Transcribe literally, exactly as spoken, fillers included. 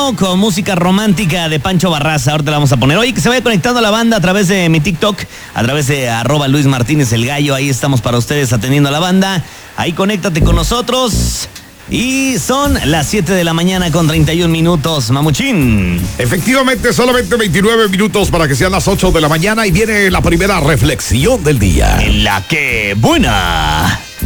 Romeo con música romántica de Pancho Barraza. Ahorita la vamos a poner. Oye, que se vaya conectando a la banda a través de mi TikTok, a través de arroba Luis Martínez el Gallo. Ahí estamos para ustedes atendiendo a la banda. Ahí conéctate con nosotros. Y son las siete de la mañana con treinta y un minutos, Mamuchín. Efectivamente, solamente veintinueve minutos para que sean las ocho de la mañana y viene la primera reflexión del día. En la que buena.